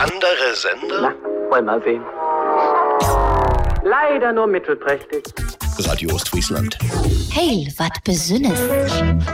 andere Sender? Na, wollen wir sehen. Leider nur mittelprächtig. Radio Ostfriesland. Heil, wat besünnes.